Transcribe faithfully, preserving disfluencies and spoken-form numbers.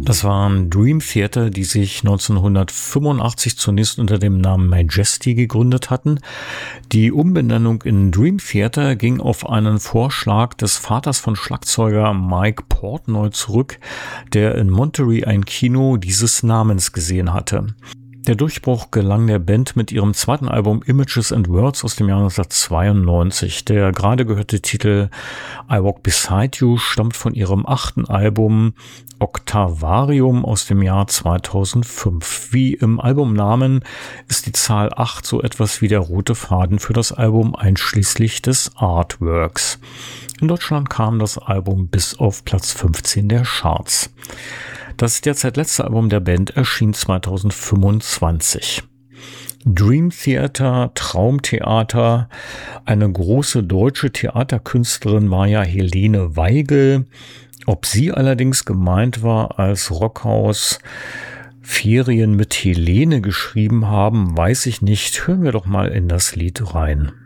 Das waren Dream Theater, die sich neunzehnhundertfünfundachtzig zunächst unter dem Namen Majesty gegründet hatten. Die Umbenennung in Dream Theater ging auf einen Vorschlag des Vaters von Schlagzeuger Mike Portnoy zurück, der in Monterey ein Kino dieses Namens gesehen hatte. Der Durchbruch gelang der Band mit ihrem zweiten Album Images and Words aus dem Jahr neunzehnhundertzweiundneunzig. Der gerade gehörte Titel I Walk Beside You stammt von ihrem achten Album Octavarium aus dem Jahr zweitausendfünf. Wie im Albumnamen ist die Zahl acht so etwas wie der rote Faden für das Album einschließlich des Artworks. In Deutschland kam das Album bis auf Platz fünfzehn der Charts. Das derzeit letzte Album der Band erschien zweitausendfünfundzwanzig. Dream Theater, Traumtheater. Eine große deutsche Theaterkünstlerin war ja Helene Weigel. Ob sie allerdings gemeint war, als Rockhaus Ferien mit Helene geschrieben haben, weiß ich nicht. Hören wir doch mal in das Lied rein.